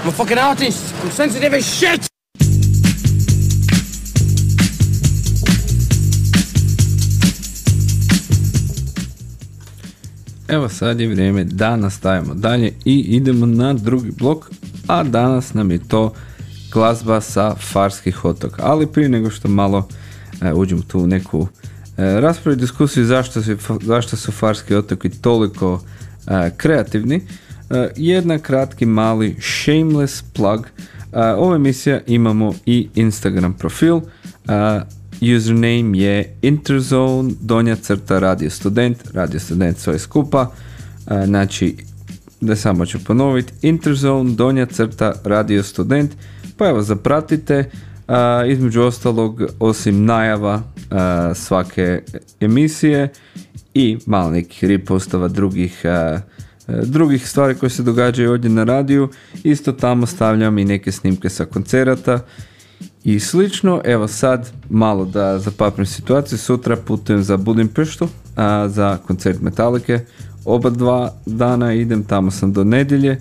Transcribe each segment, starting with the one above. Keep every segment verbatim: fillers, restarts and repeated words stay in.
I'm a fucking artist. I'm sensitive as shit. Evo sad je vrijeme da nastavimo dalje i idemo na drugi blok, a danas nam je to glazba sa Farskih otoka. Ali prije nego što malo e, uđem tu u neku e, raspravu i diskusiju zašto su, zašto su Farski otoki toliko e, kreativni, e, jedna kratki mali shameless plug. E, ova emisija imamo i Instagram profil. E, Username je interzone donja crta radio student, radio student sve skupa, e, znači da samo ću ponoviti, interzone donja crta radio student, pa evo zapratite, e, između ostalog osim najava e, svake emisije i malo nekih repostova drugih e, drugih stvari koje se događaju ovdje na radiju, isto tamo stavljam i neke snimke sa koncerata i slično. Evo sad malo da zapapim situaciju, sutra putujem za Budimpeštu a, za koncert Metalike, oba dva dana idem, tamo sam do nedjelje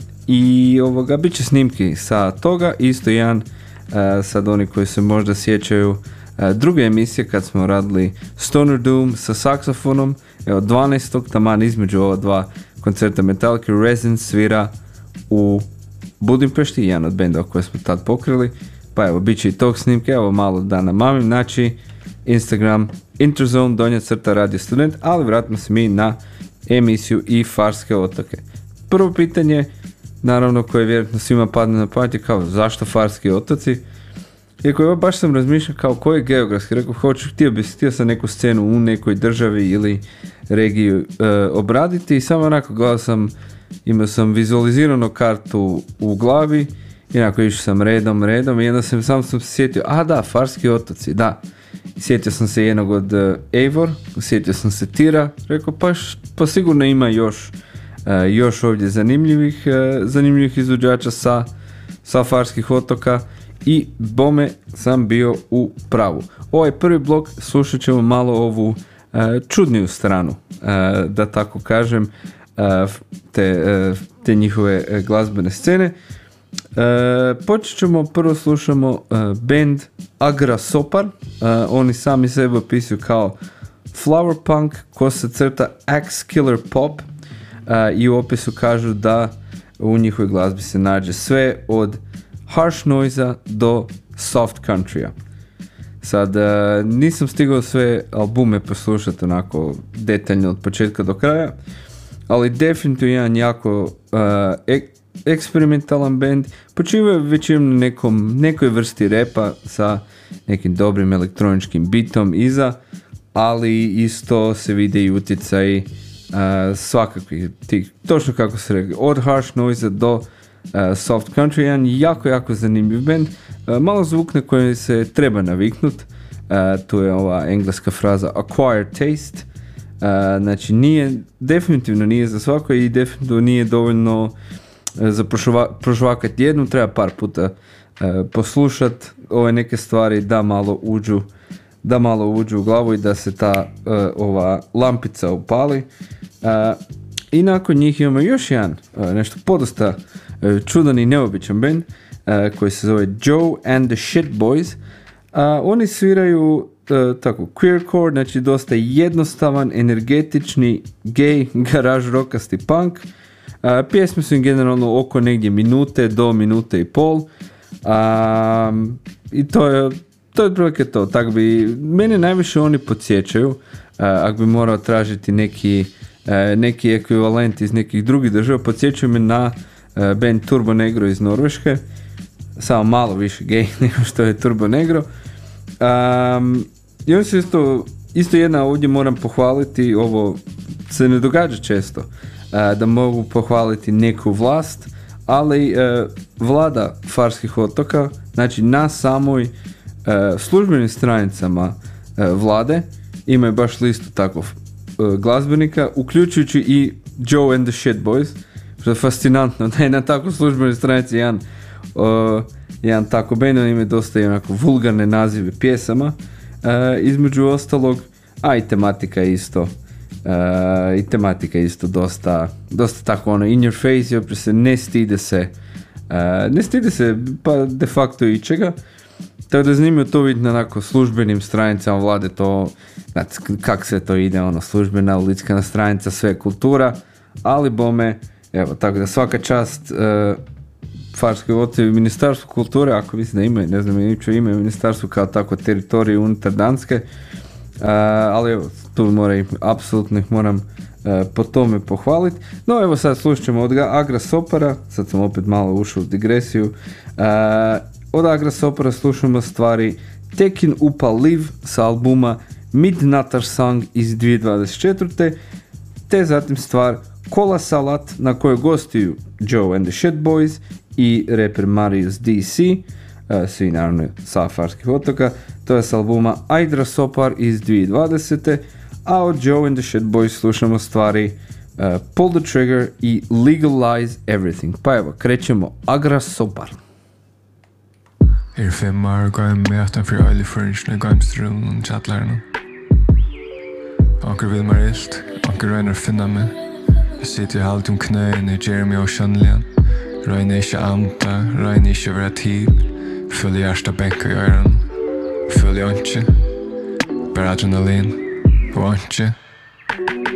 i ovoga, bit će snimki sa toga, isto jedan a, sad oni koji se možda sjećaju a, druge emisije kad smo radili Stoner Doom sa saksofonom, evo dvanaestog taman između ova dva koncerta Metalike, Resin svira u Budimpešti, jedan od benda koje smo tad pokrili. Pa evo, bit će i tog snimke, evo malo da namamim, znači Instagram, interzone, donja crta radio student, ali vratimo se mi na emisiju i Farske otoke. Prvo pitanje, naravno koje vjerojatno svima padne na pamet je kao zašto Farski otoci? Iako evo baš sam razmišljao kao koji geografski, rekao hoću, htio bi htio sam neku scenu u nekoj državi ili regiju e, obraditi i samo onako gledao sam, imao sam vizualiziranu kartu u glavi. Inako išao sam redom, redom i onda sam sam se sjetio, a da, Farski otoci, da. Sjetio sam se jednog od uh, Eivor, sjetio sam se Tira, rekao pa, š, pa sigurno ima još, uh, još ovdje zanimljivih, uh, zanimljivih izvođača sa, sa Farskih otoka i bome sam bio u pravu. Ovaj prvi blok slušat ćemo malo ovu uh, čudniju stranu, uh, da tako kažem, uh, te, uh, te njihove uh, glazbene scene. Uh, počet ćemo, prvo slušamo uh, band Agrasopar, uh, oni sami sebe opisuju kao flower punk, kosa crta axe killer pop, uh, i u opisu kažu da u njihovoj glazbi se nađe sve od harsh noise do soft countrya. Sad, uh, nisam stigao sve albume poslušati onako detaljno od početka do kraja, ali definitivno jedan jako uh, ek- eksperimentalan band, počivaju većinom na nekom, nekoj vrsti repa sa nekim dobrim elektroničkim bitom iza, ali isto se vide i utjecaj uh, svakakvih tih, točno kako se rekli, od harsh noise do uh, soft country, jedan jako, jako zanimljiv band, uh, malo zvuk na koji se treba naviknut, uh, tu je ova engleska fraza acquired taste, uh, znači nije, definitivno nije za svako i definitivno nije dovoljno za prošva, prožvakati jednu, treba par puta uh, poslušati ove neke stvari da malo uđu da malo uđu u glavu i da se ta uh, ova lampica upali. Uh, i nakon njih imamo još jedan uh, nešto podosta uh, čudan i neobičan band uh, koji se zove Joe and the Shit Boys. Uh, oni sviraju uh, tako queercore, znači dosta jednostavan, energetični, gay, garaž rockasti punk. Uh, pjesme su im generalno oko negdje minute do minute i pol, um, i to je to je otprilike to. Tako bi, mene najviše oni podsjećaju, uh, ako bi morao tražiti neki, uh, neki ekvivalent iz nekih drugih država, podsjećaju me na uh, band Turbo Negro iz Norveške, samo malo više gay nego što je Turbo Negro. Um, I oni su isto, isto jedna ovdje moram pohvaliti, ovo se ne događa često, uh, da mogu pohvaliti neku vlast, ali uh, vlada Farskih otoka, znači na samoj uh, službenim stranicama uh, vlade imaju baš listu takvog uh, glazbenika, uključujući i Joe and the Shit Boys, što je fascinantno da je na takvoj službenoj stranici jedan, uh, jedan tako band, on ima dosta onako vulgarne nazive pjesama, uh, između ostalog, a i tematika je isto. Uh, i tematika je isto dosta, dosta tako ono in your face, i opet se ne stide se ne stidi se pa de facto ičega. Tako da je zanimljivo to vidjeti na onako službenim stranicama vlade, to, znači, kak se to ide, ono, službena lickana stranica, sve kultura, ali bome, evo, tako da svaka čast uh, Farskoj Votci i Ministarstvu kulture, ako mislim da imaju, ne znam, niču imaju ministarstvu kao tako teritoriju unutar Danske, uh, ali evo, tu mora, apsolutno ih moram uh, po tome pohvaliti. No, evo sad slušat ćemo od Agra Sopara, sad sam opet malo ušao u digresiju, uh, od Agra Sopara slušamo stvari Tekin Upa Live sa albuma Midnatar Song iz dvije tisuće dvadeset četvrte te zatim stvar Kola Salat na kojoj gostuju Joe and the Shit Boys i reper Marius D C, uh, svi naravno sa Farskih otoka, to je s albuma Agra Sopar iz dvije tisuće dvadesete a od Joe and the Shit Boys slušamo stvari uh, Pull the Trigger i Legalize Everything. Pa evo, krećemo Agra Sopar. Er fem år går jeg med utenfor øyleføringen i Gamstrøm og Tjattlærene. Anker vil meg rist, anker regner finne meg. Jeg sitter i halvt om knøene, gjør meg og skjønnelig. Regner ikke anta, regner ikke være tid. Følger hjertet benka i øren. Følger ikke, bare adrenalin og ikke.